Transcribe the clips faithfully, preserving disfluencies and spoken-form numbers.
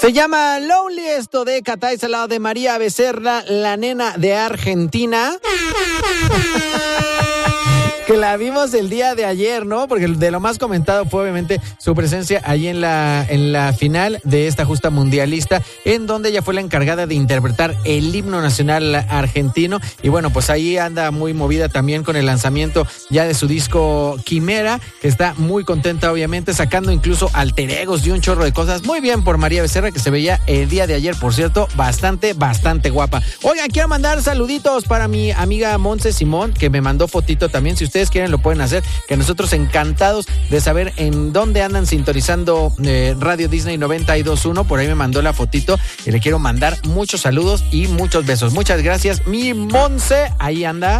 Se llama Lonely, esto de Catáis al lado de María Becerra, la nena de Argentina. Que la vimos el día de ayer, ¿no? Porque de lo más comentado fue obviamente su presencia allí en la, en la final de esta justa mundialista, en donde ella fue la encargada de interpretar el himno nacional argentino. Y bueno, pues ahí anda muy movida también con el lanzamiento ya de su disco Quimera, que está muy contenta obviamente, sacando incluso alter egos y un chorro de cosas. Muy bien por María Becerra, que se veía el día de ayer, por cierto, bastante, bastante guapa. Oigan, quiero mandar saluditos para mi amiga Montse Simón, que me mandó fotito también. Si ustedes quieren lo pueden hacer, que nosotros encantados de saber en dónde andan sintonizando eh, Radio Disney noventa y dos punto uno. Por ahí me mandó la fotito y le quiero mandar muchos saludos y muchos besos. Muchas gracias, mi Monse, ahí anda.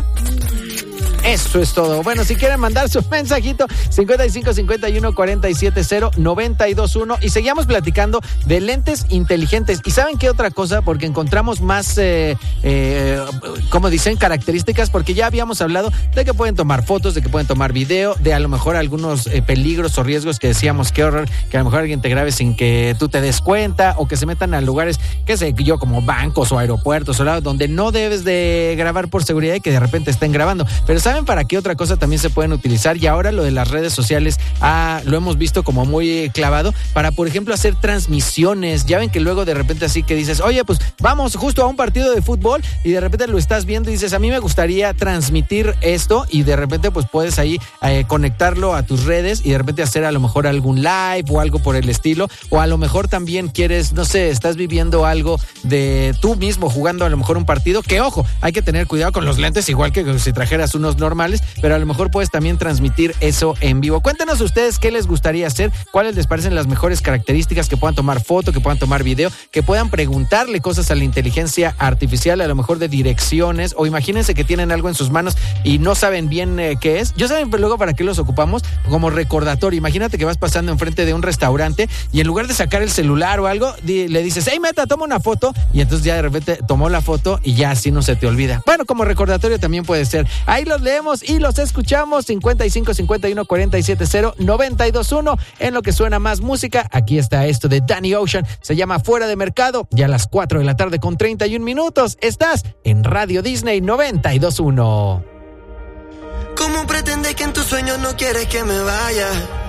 Eso es todo. Bueno, si quieren mandar su mensajito, cincuenta y cinco, cincuenta y uno, cuarenta y siete, cero, noventa y dos uno. Y seguíamos platicando de lentes inteligentes. ¿Y saben qué otra cosa? Porque encontramos más, eh, eh, como dicen, características, porque ya habíamos hablado de que pueden tomar fotos, de que pueden tomar video, de a lo mejor algunos eh, peligros o riesgos que decíamos, qué horror, que a lo mejor alguien te grabe sin que tú te des cuenta, o que se metan a lugares, qué sé yo, como bancos o aeropuertos o lados donde no debes de grabar por seguridad y que de repente estén grabando. Pero ¿saben para qué otra cosa también se pueden utilizar? Y ahora lo de las redes sociales ah, lo hemos visto como muy clavado para, por ejemplo, hacer transmisiones. Ya ven que luego de repente así que dices, oye, pues vamos justo a un partido de fútbol, y de repente lo estás viendo y dices, a mí me gustaría transmitir esto, y de repente pues puedes ahí eh, conectarlo a tus redes y de repente hacer a lo mejor algún live o algo por el estilo, o a lo mejor también quieres, no sé, estás viviendo algo de tú mismo jugando a lo mejor un partido, que ojo, hay que tener cuidado con los lentes, igual que si trajeras unos normales, pero a lo mejor puedes también transmitir eso en vivo. Cuéntenos ustedes qué les gustaría hacer, cuáles les parecen las mejores características, que puedan tomar foto, que puedan tomar video, que puedan preguntarle cosas a la inteligencia artificial, a lo mejor de direcciones, o imagínense que tienen algo en sus manos y no saben bien eh, qué es. Yo saben luego para qué los ocupamos, como recordatorio. Imagínate que vas pasando enfrente de un restaurante y en lugar de sacar el celular o algo, di, le dices, hey Meta, toma una foto, y entonces ya de repente tomó la foto y ya así no se te olvida. Bueno, como recordatorio también puede ser. Ahí los leemos y los escuchamos. Cincuenta y cinco, cincuenta y uno, cuarenta y siete, cero, noventa y dos uno. En lo que suena más música, aquí está esto de Danny Ocean, se llama Fuera de Mercado, ya a las cuatro de la tarde con treinta y un minutos. Estás en Radio Disney noventa y dos uno. ¿Cómo pretendes que en tus sueños no quieres que me vaya?